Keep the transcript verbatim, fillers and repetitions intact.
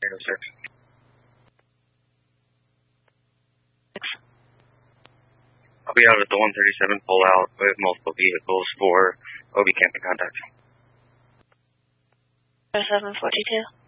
eight oh six. I'll be out at the one thirty-seven pull out with multiple vehicles for O B camping contact. seven forty-two.